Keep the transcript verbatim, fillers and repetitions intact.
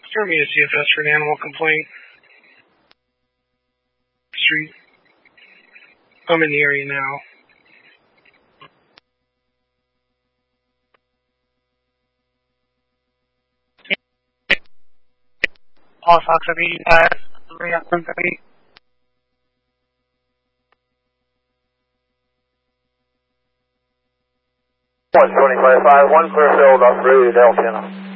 Stormy to C F S for an animal complaint. Street. I'm in the area now. All Fox of eighty-five, three up one thirty. one twenty-five, one clear field up through Delta.